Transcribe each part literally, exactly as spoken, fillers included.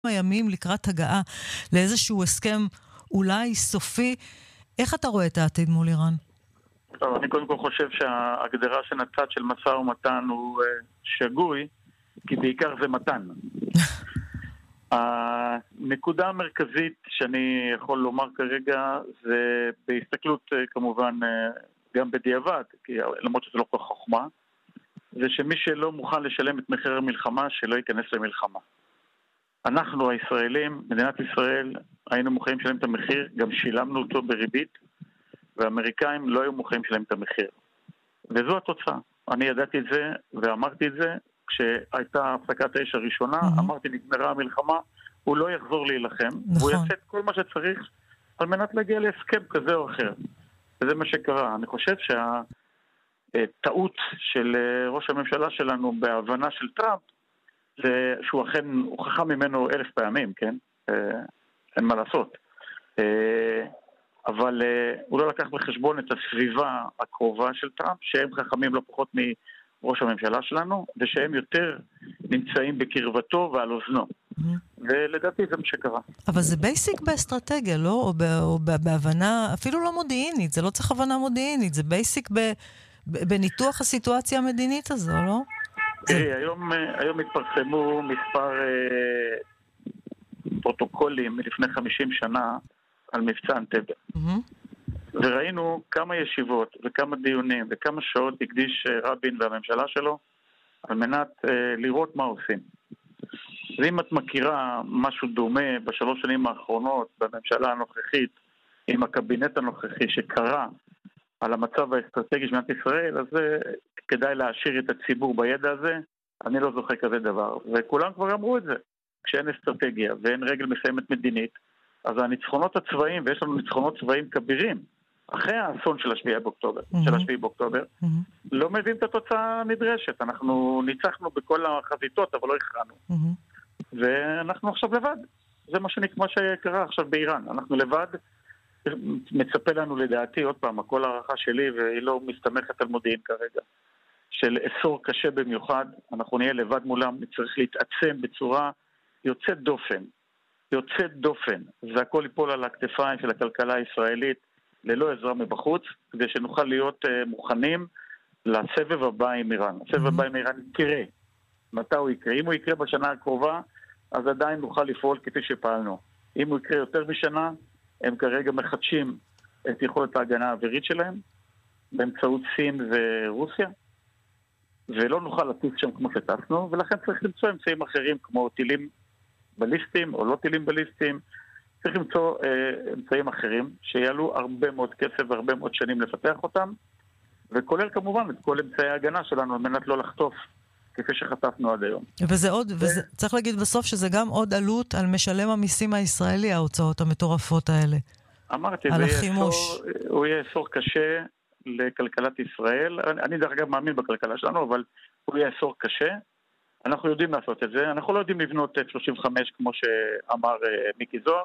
הימים לקראת הגעה לאיזשהו הסכם אולי סופי. איך אתה רואה את העתיד מול איראן? טוב, אני קודם כל חושב שההגדרה שנתת של משא ומתן הוא שגוי, כי בעיקר זה מתן. הנקודה המרכזית שאני יכול לומר כרגע זה בהסתכלות כמובן גם בדיעבד, כי למרות שזה לא כל חוכמה, זה שמי שלא מוכן לשלם את מחיר המלחמה שלא ייכנס למלחמה. אנחנו הישראלים, מדינת ישראל, היינו מוכנים לשלם את המחיר, גם שילמנו אותו בריבית, והאמריקאים לא היו מוכנים לשלם את המחיר. וזו התוצאה. אני ידעתי את זה ואמרתי את זה, כשהייתה הפסקת האש הראשונה, mm-hmm. אמרתי נגמרה המלחמה, הוא לא יחזור להילחם, נכון. והוא יעשה את כל מה שצריך על מנת להגיע להסכם כזה או אחר. וזה מה שקרה. אני חושב שהטעות של ראש הממשלה שלנו בהבנה של טראמפ, זה שהוא אכן, הוא חכם ממנו אלף פעמים, כן? אין מה לעשות. אבל הוא לא לקח בחשבון את הסביבה הקרובה של טראמפ, שהם חכמים לא פחות מראש הממשלה שלנו, ושהם יותר נמצאים בקרבתו ועל אוזנו. ולדעתי זה מה שקרה. אבל זה בייסיק באסטרטגיה, לא? או, ב- או ב- בהבנה, אפילו לא מודיעינית, זה לא צריך הבנה מודיעינית, זה בייסיק ב- ב- בניתוח הסיטואציה המדינית הזו, לא? תראי, היום, היום התפרסמו מספר אה, פרוטוקולים מלפני חמישים שנה על מבצע אנטבה. Mm-hmm. וראינו כמה ישיבות וכמה דיונים וכמה שעות הקדיש רבין והממשלה שלו על מנת אה, לראות מה עושים. ואם את מכירה משהו דומה בשלוש שנים האחרונות בממשלה הנוכחית עם הקבינט הנוכחי שקרה על המצב האסטרטגי של מדינת ישראל, אז זה כדאי להשאיר את הציבור בידע הזה. אני לא זוכר כזה דבר. וכולם כבר אמרו את זה. כשאין אסטרטגיה ואין רגל מסיימת מדינית, אז הניצחונות הצבאיים, ויש לנו ניצחונות צבאיים כבירים, אחרי האסון של השביעי באוקטובר, mm-hmm. של השביעי באוקטובר, mm-hmm. לא מביאים את התוצאה הנדרשת. אנחנו ניצחנו בכל החזיתות, אבל לא הכרענו. Mm-hmm. ואנחנו עכשיו לבד. זה מה שנקרא שקרה עכשיו באיראן. אנחנו לבד. מצפה לנו לדעתי, עוד פעם, הכל הערכה שלי, והיא לא מסתמכת על מודיעין כרגע, של אסור קשה במיוחד. אנחנו נהיה לבד מולם, נצטרך להתעצם בצורה יוצאת דופן. יוצאת דופן. והכל ייפול על הכתפיים של הכלכלה הישראלית, ללא עזרה מבחוץ, כדי שנוכל להיות uh, מוכנים לסבב הבא עם איראן. הסבב הבא עם איראן יקרה. מתי הוא יקרה? אם הוא יקרה בשנה הקרובה, אז עדיין נוכל לפעול כפי שפעלנו. אם הוא יקרה יותר משנה, הם כרגע מחדשים את יכולת ההגנה האווירית שלהם, באמצעות סין ורוסיה, ולא נוכל לטיס שם כמו שטסנו, ולכן צריך למצוא אמצעים אחרים, כמו טילים בליסטיים או לא טילים בליסטיים, צריך למצוא אה, אמצעים אחרים, שיעלו הרבה מאוד כסף והרבה מאוד שנים לפתח אותם, וכולל כמובן את כל אמצעי ההגנה שלנו, על מנת לא לחטוף כפי שחטפנו עד היום. וזה עוד, וזה, צריך להגיד בסוף שזה גם עוד עלות על משלם המיסים הישראלי, ההוצאות המטורפות האלה. אמרתי, על החימוש. הוא יהיה עשור קשה לכלכלת ישראל. אני, אני דרך אגב מאמין בכלכלה שלנו, אבל הוא יהיה עשור קשה. אנחנו יודעים לעשות את זה. אנחנו לא יודעים לבנות את שלושים וחמש כמו שאמר מיקי זוהר.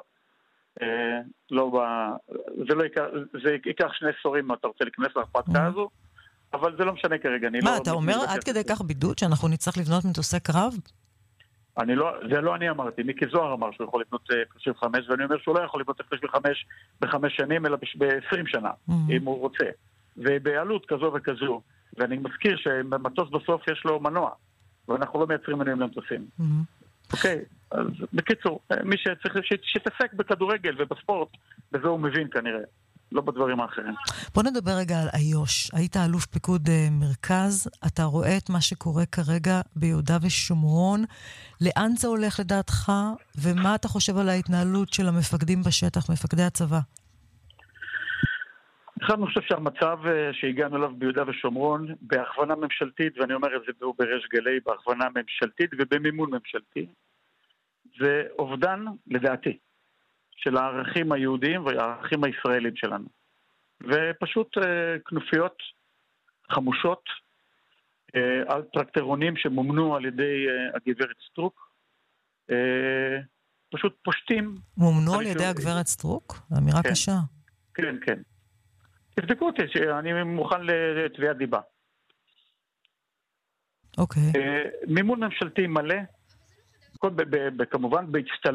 לא ב... זה לא ייקח, זה ייקח שני עשורים אם אתה רוצה להיכנס להרפתקה הזו. אבל זה לא משנה כרגע. מה, לא אתה אומר עד כדי כך בידוד שאנחנו נצטרך לבנות מטוסי קרב? אני לא, זה לא אני אמרתי, מיקי זוהר אמר שהוא יכול לבנות אף שלושים וחמש, ואני אומר שהוא לא יכול לבנות אף שלושים וחמש בחמש שנים, אלא ב-עשרים שנה, mm-hmm. אם הוא רוצה. ובעלות כזו וכזו, ואני מזכיר שבמטוס בסוף יש לו מנוע, ואנחנו לא מייצרים מנועים למטוסים. Mm-hmm. אוקיי, אז בקיצור, מי שצריך שתעסק בכדורגל ובספורט, בזה הוא מבין כנראה. לא בדברים האחרים. בוא נדבר רגע על איו"ש. היית אלוף פיקוד מרכז, אתה רואה את מה שקורה כרגע ביהודה ושומרון. לאן זה הולך לדעתך, ומה אתה חושב על ההתנהלות של המפקדים בשטח, מפקדי הצבא? אחד, אני חושב שהמצב שהגענו אליו ביהודה ושומרון, בהכוונה ממשלתית, ואני אומר את זה בריש גלי, בהכוונה ממשלתית ובמימון ממשלתי, זה אובדן, לדעתי, של הערכים היהודיים והערכים הישראלים שלנו. ופשוט אה, כנופיות חמושות אה, על טרקטרונים שמומנו על ידי אה, הגברת סטרוק. אה, פשוט פושטים. מומנו על ידי הגברת סטרוק? זו אמירה כן, קשה. כן, כן. תבדקו אותי, שאני מוכן לתביעת דיבה. אוקיי. אה, מימון ממשלתי מלא, כמובן בהצטלבות.